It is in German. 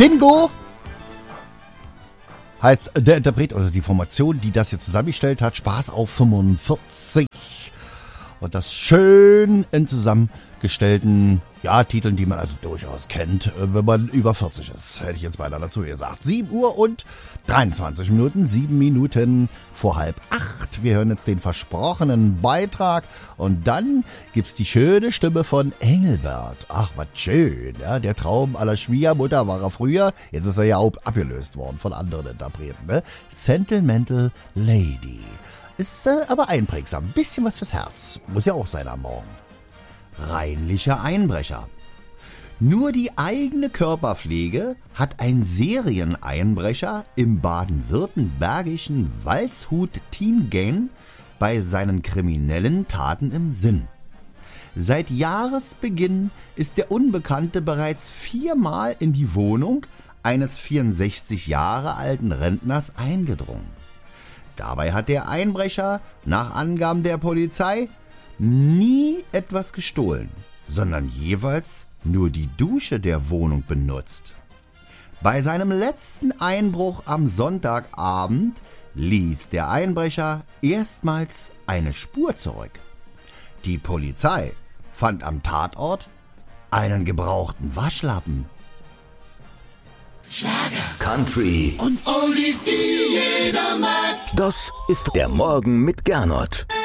Pingo heißt der Interpret oder die Formation, die das jetzt zusammengestellt hat. Spaß auf 45. Und das schön in zusammengestellten Titeln, die man also durchaus kennt, wenn man über 40 ist. Hätte ich jetzt beinahe dazu gesagt. 7 Uhr und 23 Minuten, 7 Minuten vor 7:30. Wir hören jetzt den versprochenen Beitrag und dann gibt's die schöne Stimme von Engelbert. Ach, was schön. Ja, der Traum aller Schwiegermutter war er früher. Jetzt ist er ja auch abgelöst worden von anderen Interpreten. Ne? Sentimental Lady. Ist aber einprägsam. Ein bisschen was fürs Herz. Muss ja auch sein am Morgen. Reinlicher Einbrecher. Nur die eigene Körperpflege hat ein Serieneinbrecher im baden-württembergischen Waldshut-Tiengen bei seinen kriminellen Taten im Sinn. Seit Jahresbeginn ist der Unbekannte bereits 4-mal in die Wohnung eines 64 Jahre alten Rentners eingedrungen. Dabei hat der Einbrecher nach Angaben der Polizei nie etwas gestohlen, sondern jeweils nur die Dusche der Wohnung benutzt. Bei seinem letzten Einbruch am Sonntagabend ließ der Einbrecher erstmals eine Spur zurück. Die Polizei fand am Tatort einen gebrauchten Waschlappen. Schlager, Country und Oldies, die jeder mag. Das ist der Morgen mit Gernot.